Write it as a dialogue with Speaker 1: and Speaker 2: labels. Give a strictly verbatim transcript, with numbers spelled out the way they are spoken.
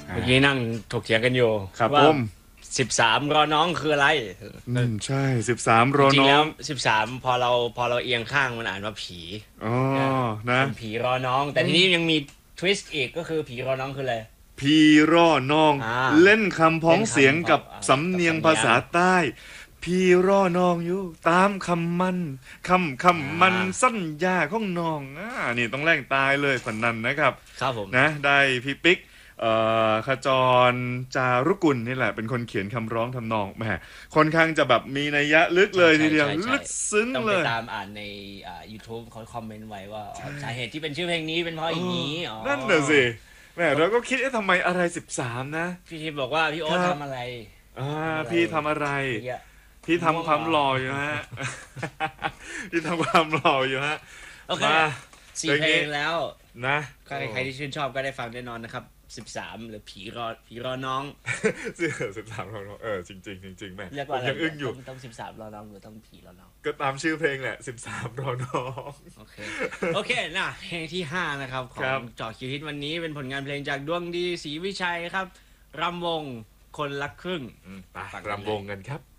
Speaker 1: เมื่อกี้นั่งถกเถียงกันอยู่
Speaker 2: ครับ
Speaker 1: ว่า
Speaker 2: ผม
Speaker 1: สิบสามรอน้องคืออะไร
Speaker 2: อืมใช่สิบสามรอ
Speaker 1: จริงๆ
Speaker 2: น้
Speaker 1: แล้
Speaker 2: อ
Speaker 1: ว
Speaker 2: ง
Speaker 1: สิบสามพอเราพอเราเอียงข้างมันอ่านว่าผี
Speaker 2: อ๋อนะ
Speaker 1: เป็นผีรอน้อง แต่ทีนี้ยังมีทวิสต์อีกก็คือผีรอน้องคืออะไร
Speaker 2: พีร่อน้อง
Speaker 1: อ่า
Speaker 2: เล่นคำพ้องเสียงกับ
Speaker 1: เล่นคำ
Speaker 2: สำเนียง
Speaker 1: กับสำเนียง
Speaker 2: ภาษาใต้ พีร่อน้องอยู่ตามคำมันคำคำมัน
Speaker 1: อ่า
Speaker 2: สั้นยาของน้องอ่านี่ต้องแรงตายเลยฝันนันนะครับ
Speaker 1: ครับผม
Speaker 2: นะได้พี่ปิ๊กเอ่อขจรจารุกุลนี่แหละเป็นคนเขียนคำร้องทำนองแหมค่อนข้างจะแบบมีนัยยะลึกเลย
Speaker 1: ใช่
Speaker 2: ทีเดียว
Speaker 1: ใช่ใช่
Speaker 2: ลึกซึ้ง
Speaker 1: ต้อง
Speaker 2: เล
Speaker 1: ไป
Speaker 2: ย
Speaker 1: ตามอ่านในอ่า YouTube เขาคอมเมนต์ไว้ว่าอ๋อสาเหตุที่เป็นชื่อเพลงนี้เป็นเพราะอย่างนี้อ๋อ
Speaker 2: นั่นน่ะสิแหมเราก็คิดเอ๊ะทำไมอะไรสิบสามนะ
Speaker 1: พี่ทิพย์บอกว่าพี่โอ๊ต
Speaker 2: ครับ
Speaker 1: ทำอะไร
Speaker 2: อ่า
Speaker 1: อะไร
Speaker 2: พี่ทำอะไร
Speaker 1: เมื่อกี้
Speaker 2: พี่ทำความหล่ออยู่ฮะ พี่ทำความหล่ออยู่ฮะ
Speaker 1: โอเค
Speaker 2: มา
Speaker 1: สี่เพลงแล้ว
Speaker 2: นะ
Speaker 1: ใครใครที่ชื่นชอบก็ได้ฟังแน่นอนนะครับสิบสามหรือผีรอผีรอน้อง
Speaker 2: เสื้อสิบสามเราเออจริงจริงจริงๆแม่
Speaker 1: เรียก
Speaker 2: ผ
Speaker 1: ว่าม อะไร
Speaker 2: ยังอึ้งอยู่
Speaker 1: ต้องต้องสิบสามรอน้องหรือต้องผีรอน้อง
Speaker 2: ก็ตามชื่อเพลงแหละสิบสามรอน้อง
Speaker 1: โอเค โอเคนะเพลงที่ห้านะครับ ขอ
Speaker 2: ครั
Speaker 1: ง
Speaker 2: บ
Speaker 1: เจอคิวฮิตวันนี้เป็นผลงานเพลงจากดวงดีศรีวิชัยครับรำวงคนละครึ่ง
Speaker 2: อืมไป
Speaker 1: ฟังกันเลย
Speaker 2: รำวงกันครับ